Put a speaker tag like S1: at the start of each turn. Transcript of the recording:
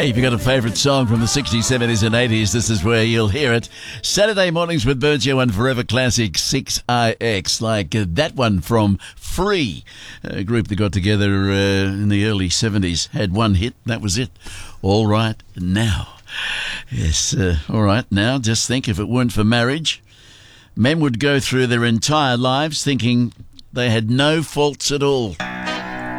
S1: Hey, if you've got a favourite song from the 60s, 70s and 80s, this is where you'll hear it. Saturday mornings with Burjo and Forever Classic 6IX, like that one from Free, a group that got together in the early 70s, had one hit, that was it. All Right Now. Yes, all right now, just think if it weren't for marriage, men would go through their entire lives thinking they had no faults at all.